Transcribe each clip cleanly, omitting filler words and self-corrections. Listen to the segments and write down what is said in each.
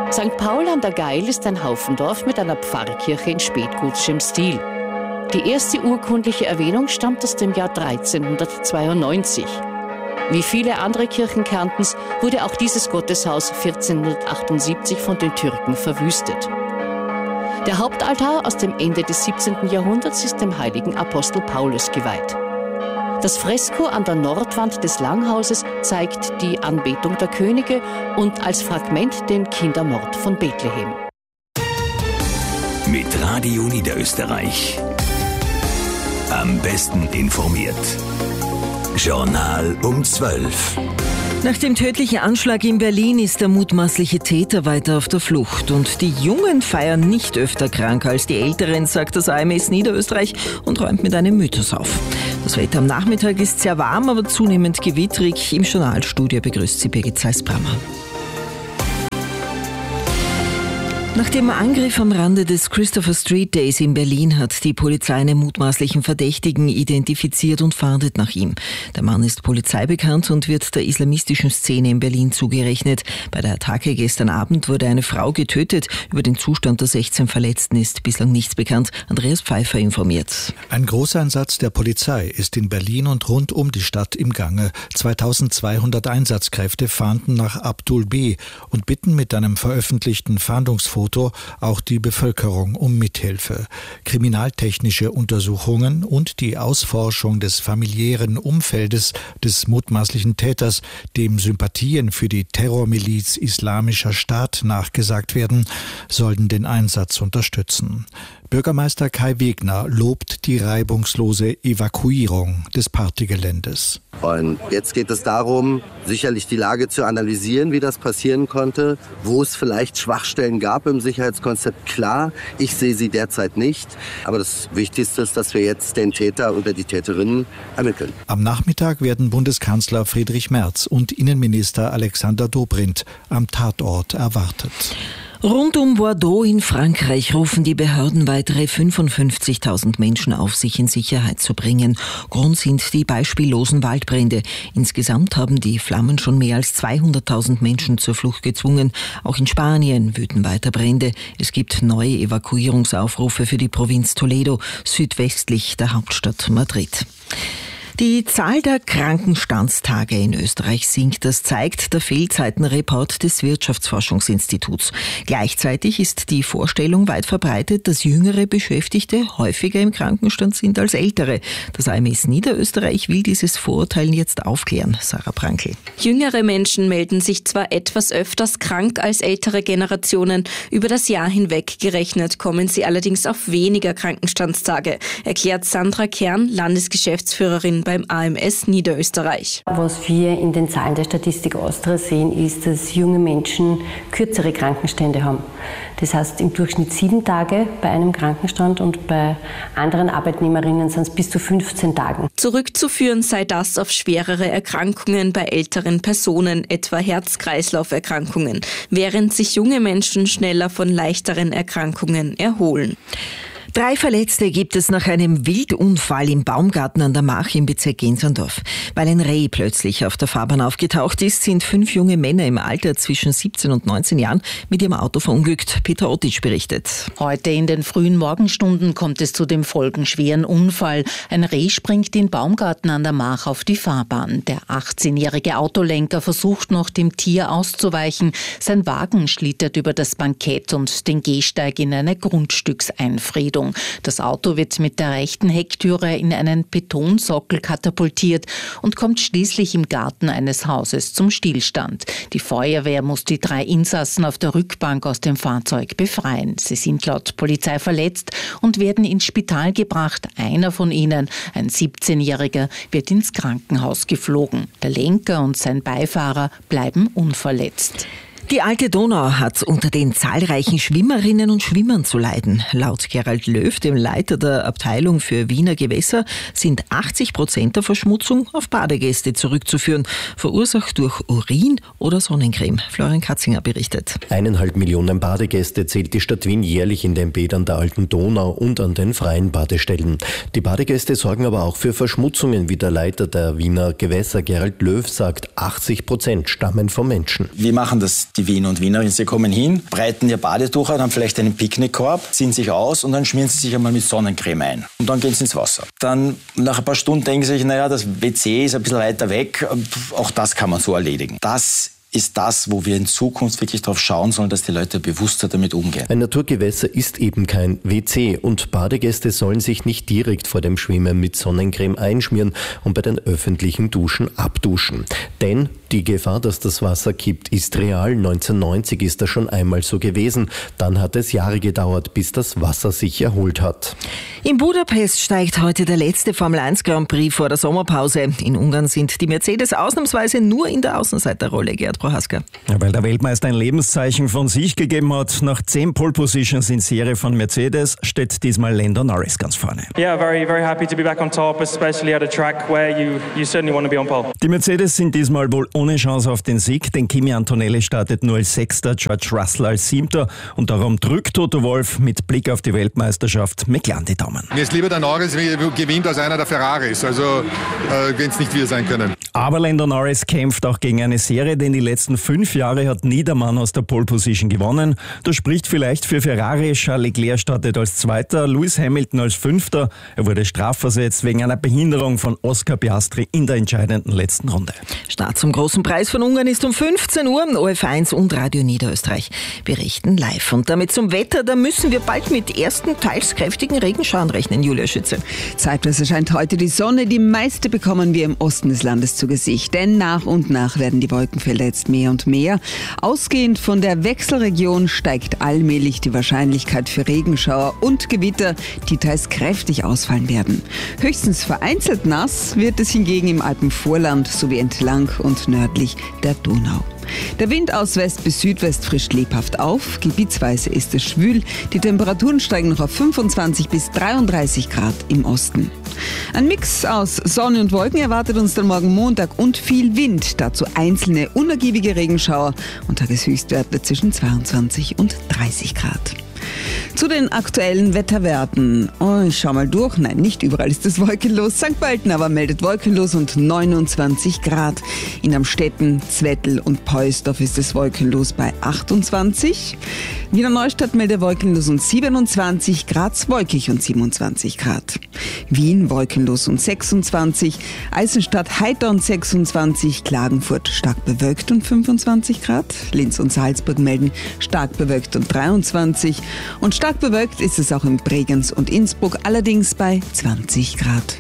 St. Paul an der Gail ist ein Haufendorf mit einer Pfarrkirche in spätgotischem Stil. Die erste urkundliche Erwähnung stammt aus dem Jahr 1392. Wie viele andere Kirchen Kärntens wurde auch dieses Gotteshaus 1478 von den Türken verwüstet. Der Hauptaltar aus dem Ende des 17. Jahrhunderts ist dem heiligen Apostel Paulus geweiht. Das Fresko an der Nordwand des Langhauses zeigt die Anbetung der Könige und als Fragment den Kindermord von Bethlehem. Mit Radio Niederösterreich. Am besten informiert. Journal um 12. Nach dem tödlichen Anschlag in Berlin ist der mutmaßliche Täter weiter auf der Flucht. Und die Jungen feiern nicht öfter krank als die Älteren, sagt das AMS Niederösterreich und räumt mit einem Mythos auf. Das Wetter am Nachmittag ist sehr warm, aber zunehmend gewittrig. Im Journalstudio begrüßt sie Birgit Zeiss-Brammer. Nach dem Angriff am Rande des Christopher Street Days in Berlin hat die Polizei einen mutmaßlichen Verdächtigen identifiziert und fahndet nach ihm. Der Mann ist polizeibekannt und wird der islamistischen Szene in Berlin zugerechnet. Bei der Attacke gestern Abend wurde eine Frau getötet. Über den Zustand der 16 Verletzten ist bislang nichts bekannt. Andreas Pfeiffer informiert. Ein Großeinsatz der Polizei ist in Berlin und rund um die Stadt im Gange. 2200 Einsatzkräfte fahnden nach Abdul B. und bitten mit einem veröffentlichten Fahndungsfoto auch die Bevölkerung um Mithilfe. Kriminaltechnische Untersuchungen und die Ausforschung des familiären Umfeldes des mutmaßlichen Täters, dem Sympathien für die Terrormiliz Islamischer Staat nachgesagt werden, sollten den Einsatz unterstützen. Bürgermeister Kai Wegner lobt die reibungslose Evakuierung des Partygeländes. Und jetzt geht es darum, sicherlich die Lage zu analysieren, wie das passieren konnte, wo es vielleicht Schwachstellen gab im Sicherheitskonzept. Klar, ich sehe sie derzeit nicht. Aber das Wichtigste ist, dass wir jetzt den Täter oder die Täterinnen ermitteln. Am Nachmittag werden Bundeskanzler Friedrich Merz und Innenminister Alexander Dobrindt am Tatort erwartet. Rund um Bordeaux in Frankreich rufen die Behörden weitere 55.000 Menschen auf, sich in Sicherheit zu bringen. Grund sind die beispiellosen Waldbrände. Insgesamt haben die Flammen schon mehr als 200.000 Menschen zur Flucht gezwungen. Auch in Spanien wüten weiter Brände. Es gibt neue Evakuierungsaufrufe für die Provinz Toledo, südwestlich der Hauptstadt Madrid. Die Zahl der Krankenstandstage in Österreich sinkt. Das zeigt der Fehlzeitenreport des Wirtschaftsforschungsinstituts. Gleichzeitig ist die Vorstellung weit verbreitet, dass jüngere Beschäftigte häufiger im Krankenstand sind als ältere. Das AMS Niederösterreich will dieses Vorurteil jetzt aufklären. Sarah Prankl. Jüngere Menschen melden sich zwar etwas öfters krank als ältere Generationen. Über das Jahr hinweg gerechnet kommen sie allerdings auf weniger Krankenstandstage, erklärt Sandra Kern, Landesgeschäftsführerin beim AMS Niederösterreich. Was wir in den Zahlen der Statistik Austria sehen, ist, dass junge Menschen kürzere Krankenstände haben. Das heißt im Durchschnitt 7 Tage bei einem Krankenstand und bei anderen Arbeitnehmerinnen sind es bis zu 15 Tagen. Zurückzuführen sei das auf schwerere Erkrankungen bei älteren Personen, etwa Herz-Kreislauf-Erkrankungen, während sich junge Menschen schneller von leichteren Erkrankungen erholen. 3 Verletzte gibt es nach einem Wildunfall im Baumgarten an der Mach im Bezirk Gensandorf. Weil ein Reh plötzlich auf der Fahrbahn aufgetaucht ist, sind 5 junge Männer im Alter zwischen 17 und 19 Jahren mit ihrem Auto verunglückt. Peter Ottitsch berichtet. Heute in den frühen Morgenstunden kommt es zu dem folgenschweren Unfall. Ein Reh springt in Baumgarten an der Mach auf die Fahrbahn. Der 18-jährige Autolenker versucht noch, dem Tier auszuweichen. Sein Wagen schlittert über das Bankett und den Gehsteig in eine Grundstückseinfriedung. Das Auto wird mit der rechten Hecktüre in einen Betonsockel katapultiert und kommt schließlich im Garten eines Hauses zum Stillstand. Die Feuerwehr muss die 3 Insassen auf der Rückbank aus dem Fahrzeug befreien. Sie sind laut Polizei verletzt und werden ins Spital gebracht. Einer von ihnen, ein 17-Jähriger, wird ins Krankenhaus geflogen. Der Lenker und sein Beifahrer bleiben unverletzt. Die Alte Donau hat unter den zahlreichen Schwimmerinnen und Schwimmern zu leiden. Laut Gerald Löw, dem Leiter der Abteilung für Wiener Gewässer, sind 80% der Verschmutzung auf Badegäste zurückzuführen, verursacht durch Urin oder Sonnencreme. Florian Katzinger berichtet. 1,5 Millionen Badegäste zählt die Stadt Wien jährlich in den Bädern der Alten Donau und an den freien Badestellen. Die Badegäste sorgen aber auch für Verschmutzungen, wie der Leiter der Wiener Gewässer Gerald Löw sagt. 80% stammen vom Menschen. Wir machen das Die Wiener und Wienerinnen, sie kommen hin, breiten ihr Badetuch an, haben vielleicht einen Picknickkorb, ziehen sich aus und dann schmieren sie sich einmal mit Sonnencreme ein. Und dann gehen sie ins Wasser. Dann nach ein paar Stunden denken sie sich, naja, das WC ist ein bisschen weiter weg, auch das kann man so erledigen. Das ist das, wo wir in Zukunft wirklich darauf schauen sollen, dass die Leute bewusster damit umgehen. Ein Naturgewässer ist eben kein WC und Badegäste sollen sich nicht direkt vor dem Schwimmen mit Sonnencreme einschmieren und bei den öffentlichen Duschen abduschen. Denn die Gefahr, dass das Wasser kippt, ist real. 1990 ist das schon einmal so gewesen. Dann hat es Jahre gedauert, bis das Wasser sich erholt hat. In Budapest steigt heute der letzte Formel 1 Grand Prix vor der Sommerpause. In Ungarn sind die Mercedes ausnahmsweise nur in der Außenseiterrolle. Gerd Prohaska. Ja, weil der Weltmeister ein Lebenszeichen von sich gegeben hat. Nach 10 Pole Positions in Serie von Mercedes steht diesmal Lando Norris ganz vorne. Yeah, very, very happy to be back on top, especially at a track where you certainly want to be on pole. Die Mercedes sind diesmal wohl ohne Chance auf den Sieg, denn Kimi Antonelli startet nur als 6., George Russell als 7. und darum drückt Toto Wolff mit Blick auf die Weltmeisterschaft McLaren die Daumen. Mir ist lieber der Norris gewinnt als einer der Ferraris, also wenn es nicht wir sein können. Aber Lando Norris kämpft auch gegen eine Serie, denn die letzten 5 Jahre hat Niedermann aus der Pole Position gewonnen. Das spricht vielleicht für Ferrari. Charles Leclerc startet als 2., Lewis Hamilton als 5. Er wurde strafversetzt wegen einer Behinderung von Oscar Piastri in der entscheidenden letzten Runde. Start zum großen Preis von Ungarn ist um 15 Uhr. OF1 und Radio Niederösterreich berichten live. Und damit zum Wetter, da müssen wir bald mit ersten, teils kräftigen Regenschauern rechnen, Julia Schütze. Zeitweise scheint heute die Sonne. Die meiste bekommen wir im Osten des Landes zu Gesicht. Denn nach und nach werden die Wolkenfelder jetzt mehr und mehr. Ausgehend von der Wechselregion steigt allmählich die Wahrscheinlichkeit für Regenschauer und Gewitter, die teils kräftig ausfallen werden. Höchstens vereinzelt nass wird es hingegen im Alpenvorland sowie entlang und nördlich der Donau. Der Wind aus West bis Südwest frischt lebhaft auf. Gebietsweise ist es schwül. Die Temperaturen steigen noch auf 25 bis 33 Grad im Osten. Ein Mix aus Sonne und Wolken erwartet uns dann morgen Montag und viel Wind. Dazu einzelne unergiebige Regenschauer und Tageshöchstwerte zwischen 22 und 30 Grad. Zu den aktuellen Wetterwerten. Oh, ich schau mal durch. Nein, nicht überall ist es wolkenlos. St. Pölten aber meldet wolkenlos und 29 Grad. In Amstetten, Zwettl und Poisdorf ist es wolkenlos bei 28. Wiener Neustadt meldet wolkenlos und 27 Grad, wolkig und 27 Grad. Wien wolkenlos und 26, Eisenstadt heiter und 26, Klagenfurt stark bewölkt und 25 Grad. Linz und Salzburg melden stark bewölkt und 23. Und stark bewölkt ist es auch in Bregenz und Innsbruck, allerdings bei 20 Grad.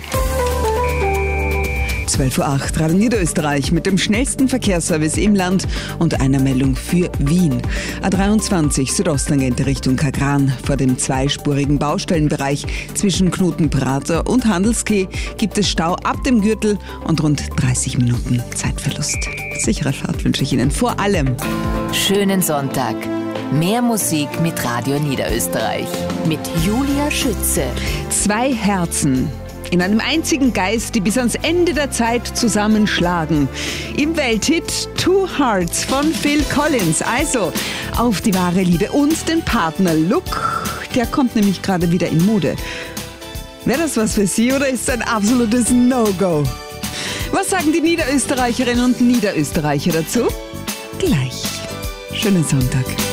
12.08 Uhr, Radio Niederösterreich mit dem schnellsten Verkehrsservice im Land und einer Meldung für Wien. A23 Südosttangente Richtung Kagran. Vor dem zweispurigen Baustellenbereich zwischen Knotenprater und Handelskeh gibt es Stau ab dem Gürtel und rund 30 Minuten Zeitverlust. Sichere Fahrt wünsche ich Ihnen vor allem. Schönen Sonntag. Mehr Musik mit Radio Niederösterreich. Mit Julia Schütze. 2 Herzen in einem einzigen Geist, die bis ans Ende der Zeit zusammenschlagen. Im Welthit Two Hearts von Phil Collins. Also auf die wahre Liebe und den Partner-Look. Der kommt nämlich gerade wieder in Mode. Wäre das was für Sie oder ist es ein absolutes No-Go? Was sagen die Niederösterreicherinnen und Niederösterreicher dazu? Gleich. Schönen Sonntag.